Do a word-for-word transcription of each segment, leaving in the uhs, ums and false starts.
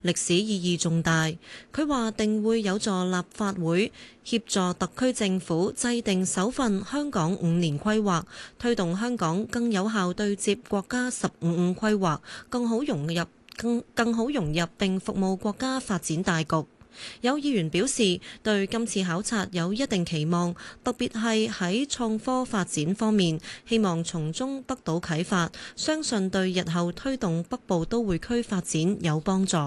歷史意義重大。佢話定會有助立法會協助特區政府制定首份香港五年規劃，推動香港更有效對接國家十五五規劃，更好融入更更好融入並服務國家發展大局。有議員表示對今次考察有一定期望，特別係喺創科發展方面，希望從中得到啟發，相信對日後推動北部都會區發展有幫助。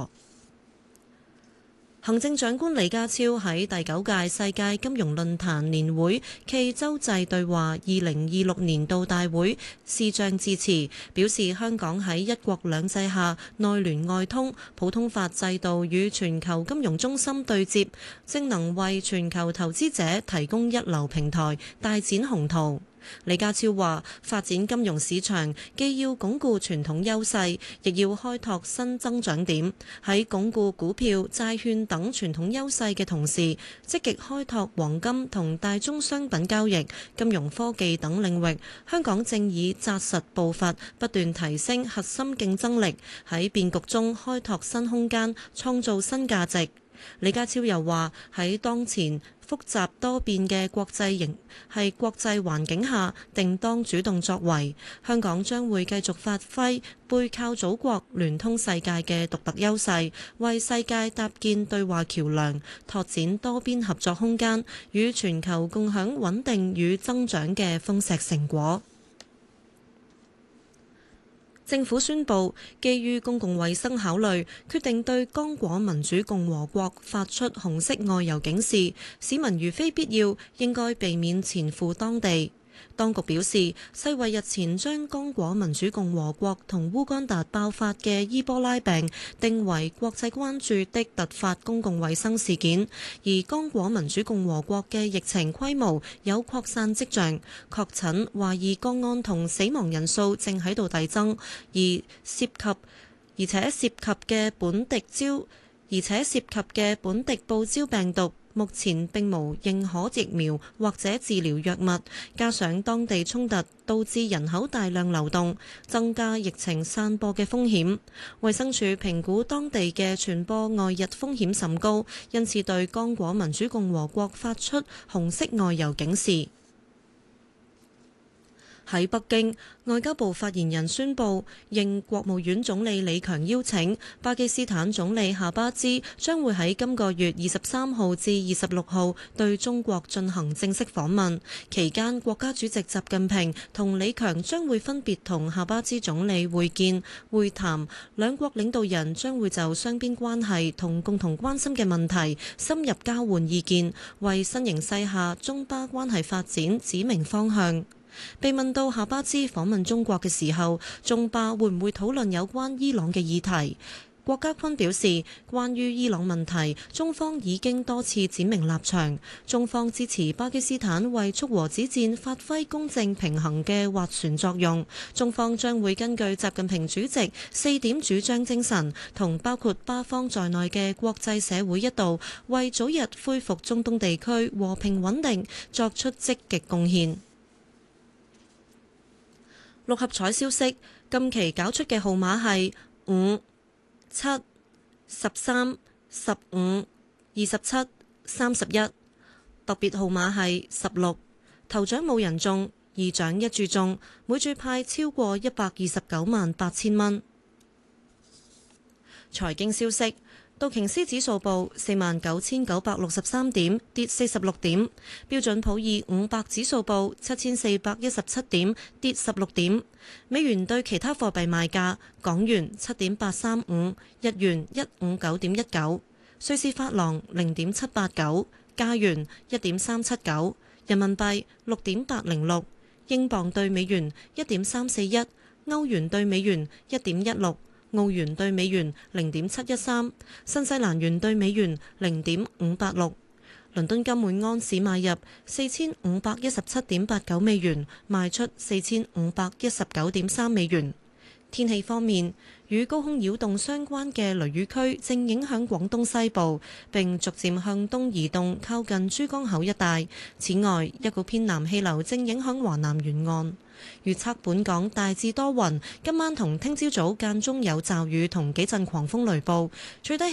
行政長官李家超喺第九屆世界金融論壇年會暨洲際對話二零二六年度大會視像致辭，表示香港喺一國兩制下內聯外通，普通法制度與全球金融中心對接，正能為全球投資者提供一流平台，大展宏圖。李家超話：發展金融市場既要鞏固傳統優勢，亦要開拓新增長點。喺鞏固股票、債券等傳統優勢嘅同時，積極開拓黃金同大宗商品交易、金融科技等領域。香港正以紮實步伐，不斷提升核心競爭力，喺變局中開拓新空間，創造新價值。李家超又話：喺當前複雜多變嘅國際形係國際環境下，定當主動作為。香港將會繼續發揮背靠祖國、聯通世界嘅獨特優勢，為世界搭建對話橋梁，拓展多邊合作空間，與全球共享穩定與增長嘅豐碩成果。政府宣布，基於公共衛生考慮，決定對剛果民主共和國發出紅色外遊警示，市民如非必要，應該避免前赴當地。當局表示，世衛日前將剛果民主共和國同烏干達爆發嘅伊波拉病定為國際關注的突發公共衛生事件，而剛果民主共和國嘅疫情規模有擴散跡象，確診、懷疑個案同死亡人數正喺度遞增，而涉及而且涉及嘅本地招而且涉及嘅本地報招病毒，目前並無認可疫苗或者治療藥物，加上當地衝突導致人口大量流動，增加疫情散播嘅風險。衛生署評估當地嘅傳播外溢風險甚高，因此對剛果民主共和國發出紅色外遊警示。喺北京，外交部發言人宣布，應國務院總理李強邀請，巴基斯坦總理夏巴茲將會喺今個月二十三號至二十六號對中國進行正式訪問。期間，國家主席習近平同李強將會分別同夏巴茲總理會見會談，兩國領導人將會就雙邊關係同共同關心嘅問題深入交換意見，為新形勢下中巴關係發展指明方向。被問到夏巴茲訪問中國嘅時候，中巴會唔會討論有關伊朗嘅議題？郭家坤表示，關於伊朗問題，中方已經多次展明立場，中方支持巴基斯坦為促和止戰發揮公正平衡嘅斡旋作用。中方將會根據習近平主席四點主張精神，同包括巴方在內嘅國際社會一道，為早日恢復中東地區和平穩定作出積極貢獻。六合彩消息，近期搞出嘅號碼係五、七、十三、十五、二十七、三十一，特別號碼係十六。頭獎冇人中，二獎一注中，每注派超過一百二十九萬八千蚊。財經消息。道瓊斯指數報四萬九千九百六十三點，跌四十六點。標準普爾五百指數報七千四百一十七點，跌十六點。美元對其他貨幣賣價：港元七點八三五，日元一五九點一九，瑞士法郎零點七八九，加元一點三七九，人民幣六點八零六，英鎊對美元一點三四一，歐元對美元一點一六。澳元對美元零點七一三，新西蘭元對美元零點五八六。倫敦金每安士買入四千五百一十七點八九美元，賣出四千五百一十九點三美元。 天氣方面，與高空擾動相關嘅雷雨區正影響廣東西部，並逐漸向東移動，靠近珠江口一帶。此外，一股偏南氣流正影響華南沿岸。預測本港大致多雲，今晚同聽朝早間中有驟雨同幾陣狂風雷暴，最低